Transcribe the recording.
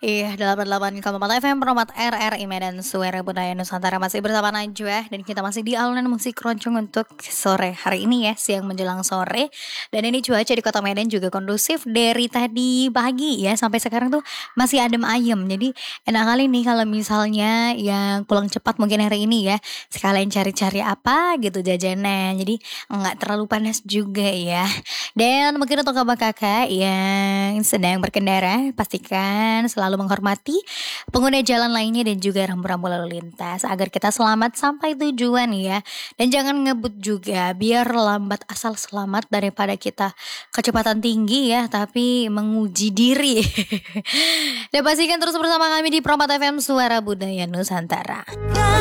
Iya, 88,4 FM Promat RRI Medan Suara Budaya Nusantara masih bersama Najwa dan kita masih di alunan musik keroncong untuk sore hari ini ya, siang menjelang sore. Dan ini cuaca di Kota Medan juga kondusif dari tadi pagi ya sampai sekarang tuh masih adem ayem. Jadi enak kali nih kalau misalnya yang pulang cepat mungkin hari ini ya, sekalian cari-cari apa gitu jajanan. Jadi nggak terlalu panas juga ya. Dan mungkin untuk kakak-kakak yang sedang berkendara, pastikan selalu menghormati pengguna jalan lainnya dan juga rambu-rambu lalu lintas agar kita selamat sampai tujuan ya. Dan jangan ngebut juga, biar lambat asal selamat daripada kita kecepatan tinggi ya, tapi menguji diri. Dan pastikan terus bersama kami di Promat FM Suara Budaya Nusantara.